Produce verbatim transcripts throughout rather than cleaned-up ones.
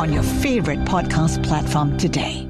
on your favorite podcast platform today.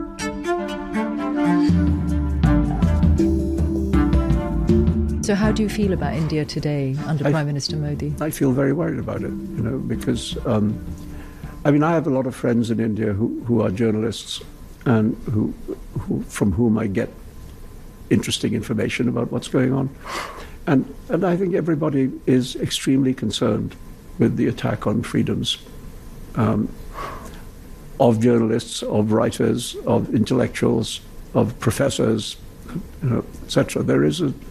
So how do you feel about India today under I, Prime Minister Modi? I feel very worried about it, you know, because, um, I mean, I have a lot of friends in India who, who are journalists and who, who from whom I get interesting information about what's going on. And, and I think everybody is extremely concerned with the attack on freedoms um, of journalists, of writers, of intellectuals, of professors, you know, et cetera. There is a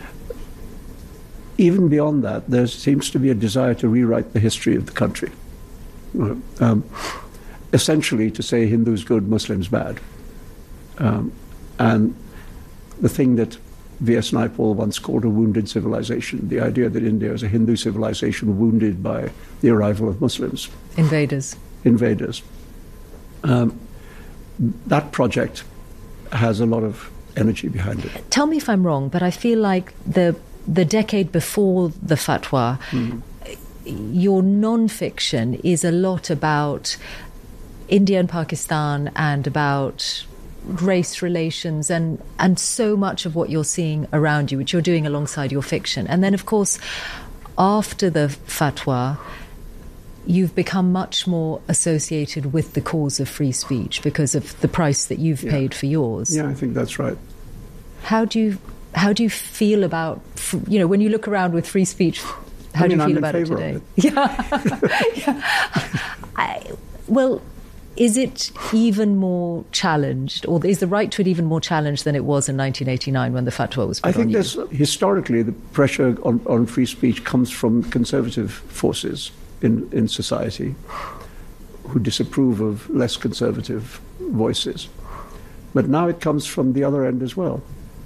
Even beyond that, there seems to be a desire to rewrite the history of the country. Um, essentially to say Hindus good, Muslims bad. Um, and the thing that V S Naipaul once called a wounded civilization, the idea that India is a Hindu civilization wounded by the arrival of Muslims. Invaders. Invaders. Um, that project has a lot of energy behind it. Tell me if I'm wrong, but I feel like the the decade before the fatwa, mm. your non-fiction is a lot about India and Pakistan and about race relations and, and so much of what you're seeing around you, which you're doing alongside your fiction. And then, of course, after the fatwa, you've become much more associated with the cause of free speech because of the price that you've yeah. paid for yours. Yeah, I think that's right. How do you how do you feel about, you know, when you look around with free speech, how I mean, do you feel I'm about in it favour today? of it. Yeah. yeah. I, well, is it even more challenged, or is the right to it even more challenged than it was in nineteen eighty-nine when the fatwa was put I think on you? there's, historically, the pressure on, on free speech comes from conservative forces in, in society who disapprove of less conservative voices. But now it comes from the other end as well.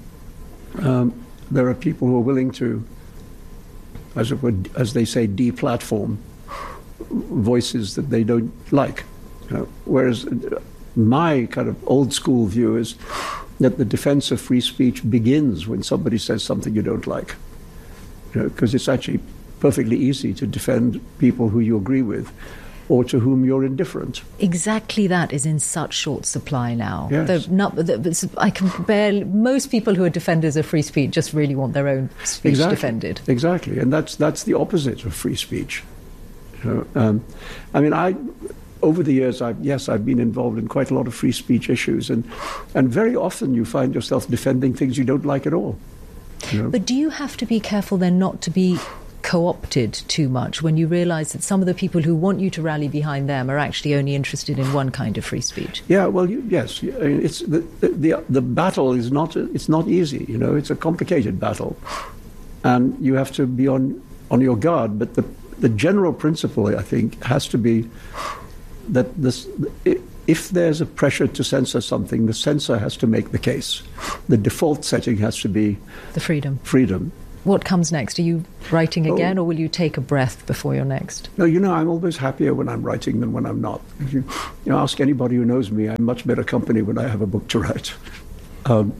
Um, there are people who are willing to, as it would, as they say, deplatform voices that they don't like. You know, whereas my kind of old school view is that the defense of free speech begins when somebody says something you don't like. You know, because it's actually perfectly easy to defend people who you agree with or to whom you're indifferent. Exactly, that is in such short supply now. Yes. The, not, the, I can barely, most people who are defenders of free speech just really want their own speech exactly. defended. Exactly, and that's that's the opposite of free speech. You know, um, I mean, I over the years, I've, yes, I've been involved in quite a lot of free speech issues, and and very often you find yourself defending things you don't like at all. You know? But do you have to be careful then not to be co-opted too much when you realise that some of the people who want you to rally behind them are actually only interested in one kind of free speech? Yeah, well, you, yes, it's the, the the the battle is not it's not easy. You know, it's a complicated battle, and you have to be on on your guard. But the the general principle, I think, has to be that this, if there's a pressure to censor something, the censor has to make the case. The default setting has to be the freedom. Freedom. What comes next? Are you writing again, oh. or will you take a breath before your next? No, you know, I'm always happier when I'm writing than when I'm not. If you, you know, ask anybody who knows me, I'm much better company when I have a book to write. Um,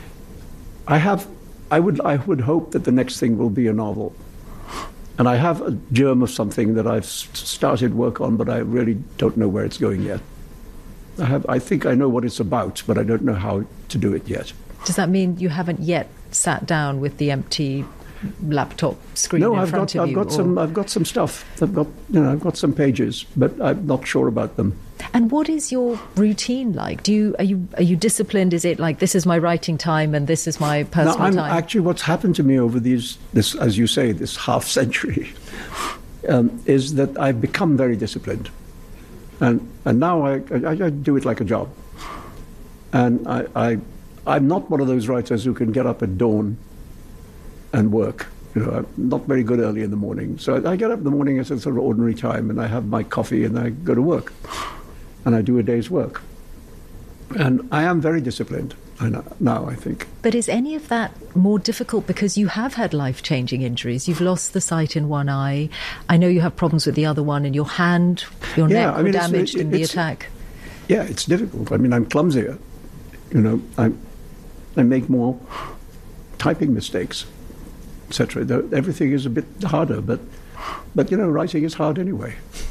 I have, I would, I would hope that the next thing will be a novel. And I have a germ of something that I've started work on, but I really don't know where it's going yet. I have, I think I know what it's about, but I don't know how to do it yet. Does that mean you haven't yet sat down with the empty laptop screen no, in I've front got, of I've you? got or... some. I've got some stuff. I've got, you know, I've got some pages, but I'm not sure about them. And what is your routine like? Do you are you are you disciplined? Is it like this is my writing time and this is my personal no, I'm, time? Actually, what's happened to me over these, this, as you say, this half century, um, is that I've become very disciplined, and and now I, I, I do it like a job, and I. I I'm not one of those writers who can get up at dawn and work. You know, I'm not very good early in the morning. So I get up in the morning at a sort of ordinary time, and I have my coffee, and I go to work, and I do a day's work. And I am very disciplined I know, now, I think. But is any of that more difficult because you have had life-changing injuries? You've lost the sight in one eye. I know you have problems with the other one, and your hand, your yeah, neck I mean, were it's, damaged it, in the it's, attack. Yeah, it's difficult. I mean, I'm clumsier. You know, I'm, I make more typing mistakes, et cetera. Everything is a bit harder, but, but you know, writing is hard anyway.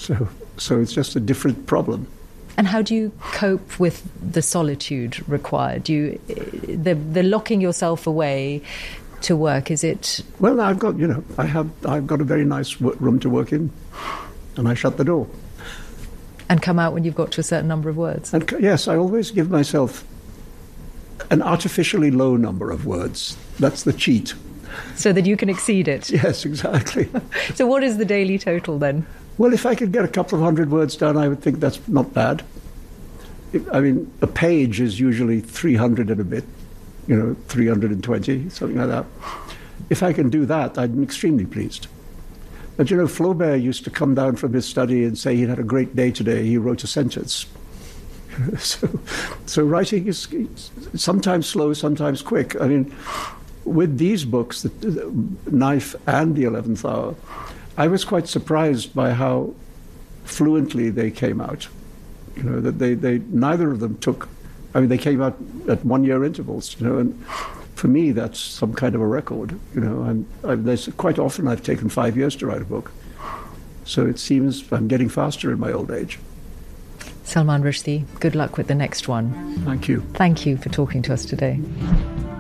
So, so it's just a different problem. And how do you cope with the solitude required? Do you, the the locking yourself away to work, is it? Well, I've got, you know, I have, I've got a very nice w- room to work in, and I shut the door. And come out when you've got to a certain number of words? And yes, I always give myself an artificially low number of words. That's the cheat. So that you can exceed it? Yes, exactly. So what is the daily total then? Well, if I could get a couple of hundred words done, I would think that's not bad. If, I mean, a page is usually three hundred and a bit, you know, three hundred twenty, something like that. If I can do that, I'm extremely pleased. But, you know, Flaubert used to come down from his study and say he'd had a great day today. He wrote a sentence. so, so writing is sometimes slow, sometimes quick. I mean, with these books, the, the Knife and The Eleventh Hour, I was quite surprised by how fluently they came out. You know, that they, they neither of them took, I mean, they came out at one-year intervals, you know, and for me, that's some kind of a record, you know. And I, there's, quite often I've taken five years to write a book. So it seems I'm getting faster in my old age. Salman Rushdie, good luck with the next one. Thank you. Thank you for talking to us today.